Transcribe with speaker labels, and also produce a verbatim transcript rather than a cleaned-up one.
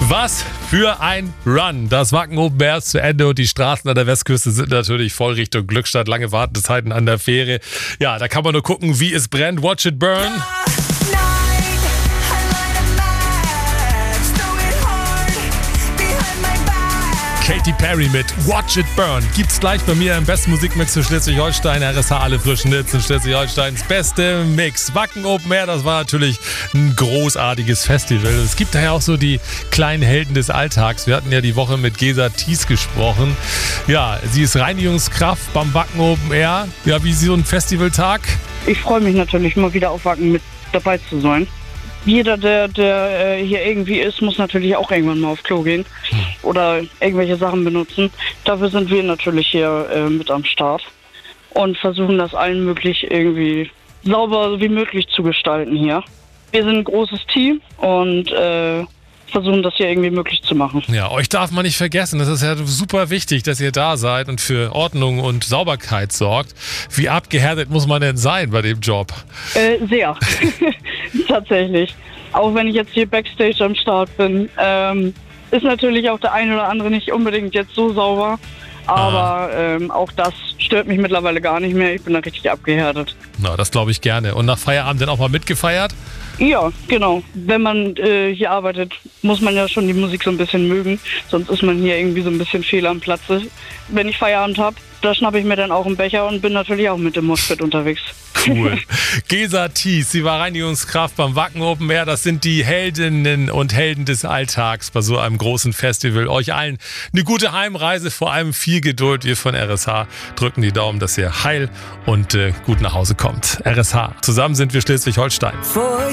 Speaker 1: Was für ein Run. Das Wacken Open Air ist zu Ende und die Straßen an der Westküste sind natürlich voll Richtung Glückstadt. Lange Wartezeiten an der Fähre. Ja, da kann man nur gucken, wie es brennt. Watch it burn. Katy Perry mit Watch It Burn gibt's gleich bei mir im besten Musikmix für Schleswig-Holstein. R S H, alle frischen Hits in Schleswig-Holsteins beste Mix. Wacken Open Air, das war natürlich ein großartiges Festival. Es gibt daher auch so die kleinen Helden des Alltags. Wir hatten ja die Woche mit Gesa Thies gesprochen. Ja, sie ist Reinigungskraft beim Wacken Open Air. Ja, wie so ein Festivaltag?
Speaker 2: Ich freue mich natürlich mal wieder auf Wacken mit dabei zu sein. Jeder, der, der äh, hier irgendwie ist, muss natürlich auch irgendwann mal auf Klo gehen oder irgendwelche Sachen benutzen. Dafür sind wir natürlich hier äh, mit am Start und versuchen das allen möglich irgendwie sauber wie möglich zu gestalten hier. Wir sind ein großes Team und äh, versuchen das hier irgendwie möglich zu machen.
Speaker 1: Ja, euch darf man nicht vergessen. Das ist ja super wichtig, dass ihr da seid und für Ordnung und Sauberkeit sorgt. Wie abgehärtet muss man denn sein bei dem Job?
Speaker 2: Äh, sehr. Tatsächlich. Auch wenn ich jetzt hier Backstage am Start bin, ähm, ist natürlich auch der eine oder andere nicht unbedingt jetzt so sauber. Aber ähm, auch das stört mich mittlerweile gar nicht mehr. Ich bin da richtig abgehärtet.
Speaker 1: Na, das glaube ich gerne. Und nach Feierabend dann auch mal mitgefeiert?
Speaker 2: Ja, genau. Wenn man äh, hier arbeitet, muss man ja schon die Musik so ein bisschen mögen. Sonst ist man hier irgendwie so ein bisschen fehl am Platze. Wenn ich Feierabend habe, da schnappe ich mir dann auch einen Becher und bin natürlich auch mit dem Moshpit unterwegs.
Speaker 1: Cool. Gesa Thies, sie war Reinigungskraft beim Wacken Open Air. Das sind die Heldinnen und Helden des Alltags bei so einem großen Festival. Euch allen eine gute Heimreise, vor allem viel Geduld. Wir von R S H drücken die Daumen, dass ihr heil und äh, gut nach Hause kommt. R S H, zusammen sind wir Schleswig-Holstein.